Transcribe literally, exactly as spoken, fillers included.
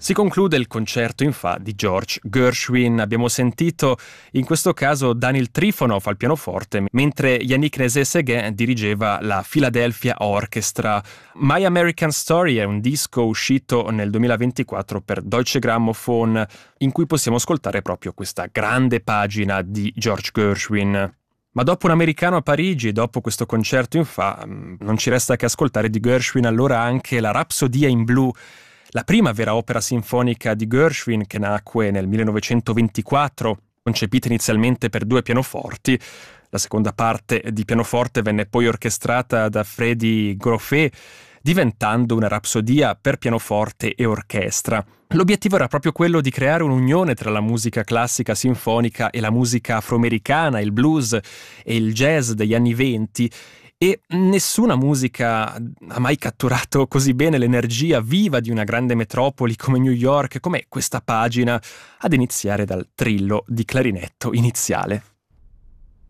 Si conclude il concerto in fa di George Gershwin. Abbiamo sentito in questo caso Daniel Trifonov al pianoforte, mentre Yannick Nézet-Séguin dirigeva la Philadelphia Orchestra. My American Story è un disco uscito nel duemilaventiquattro per Deutsche Grammophon, in cui possiamo ascoltare proprio questa grande pagina di George Gershwin. Ma dopo Un americano a Parigi e dopo questo concerto in fa, non ci resta che ascoltare di Gershwin allora anche la Rapsodia in blu, la prima vera opera sinfonica di Gershwin, che nacque nel millenovecentoventiquattro, concepita inizialmente per due pianoforti. La seconda parte di pianoforte venne poi orchestrata da Freddy Groffet, diventando una rapsodia per pianoforte e orchestra. L'obiettivo era proprio quello di creare un'unione tra la musica classica sinfonica e la musica afroamericana, il blues e il jazz degli anni venti, e nessuna musica ha mai catturato così bene l'energia viva di una grande metropoli come New York, come questa pagina, ad iniziare dal trillo di clarinetto iniziale.